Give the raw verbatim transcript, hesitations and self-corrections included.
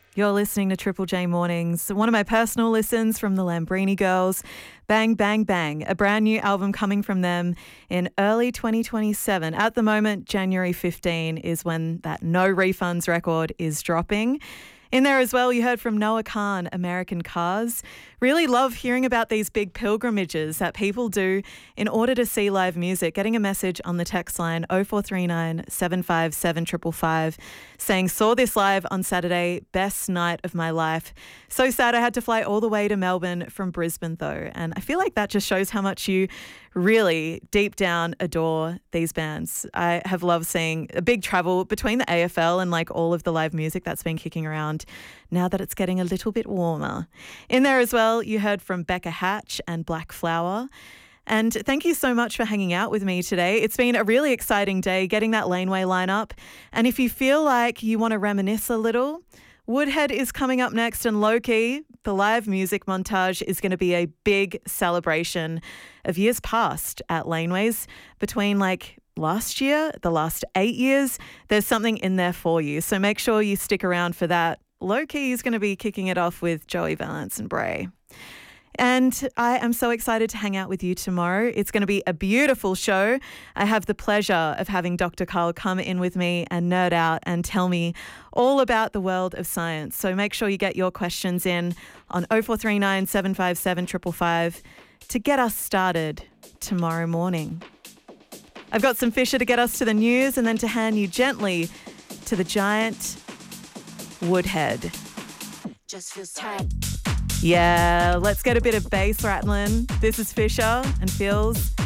You're listening to Triple J Mornings. One of my personal listens from the Lambrini Girls, Bang Bang Bang, a brand new album coming from them in early twenty twenty-seven. At the moment, January fifteenth is when that No Refunds record is dropping. In there as well, you heard from Noah Kahan, American Cars. Really love hearing about these big pilgrimages that people do in order to see live music. Getting a message on the text line oh four three nine, seven five seven, five five five saying, saw this live on Saturday, best night of my life. So sad I had to fly all the way to Melbourne from Brisbane though. And I feel like that just shows how much you really deep down adore these bands. I have loved seeing a big travel between the A F L and like all of the live music that's been kicking around now that it's getting a little bit warmer. In there as well, you heard from Becca Hatch and Black Flower. And thank you so much for hanging out with me today. It's been a really exciting day getting that Laneway lineup. And if you feel like you want to reminisce a little, Woodhead is coming up next, and Loki, the live music montage, is going to be a big celebration of years past at Laneways. Between like last year, the last eight years, there's something in there for you. So make sure you stick around for that. Loki is going to be kicking it off with Joey Valance and Bray. And I am so excited to hang out with you tomorrow. It's going to be a beautiful show. I have the pleasure of having Doctor Karl come in with me and nerd out and tell me all about the world of science. So make sure you get your questions in on oh four three nine, seven five seven, five five five to get us started tomorrow morning. I've got some Fisher to get us to the news and then to hand you gently to the giant Woodhead. Just feels tight. Yeah, let's get a bit of bass rattling. This is Fisher and Feels